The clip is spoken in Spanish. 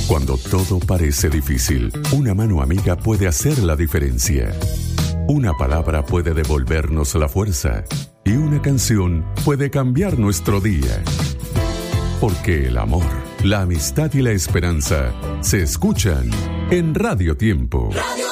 Cuando todo parece difícil, una mano amiga puede hacer la diferencia. Una palabra puede devolvernos la fuerza y una canción puede cambiar nuestro día. Porque el amor, la amistad y la esperanza se escuchan en Radio Tiempo.